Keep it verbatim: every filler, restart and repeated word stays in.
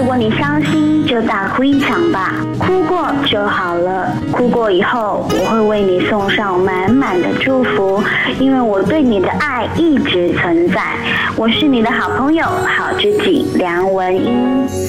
果你伤心，就大哭一场吧，哭过就好了。哭过以后，我会为你送上满满的祝福，因为我对你的爱一直存在。我是你的好朋友、好知己梁文音。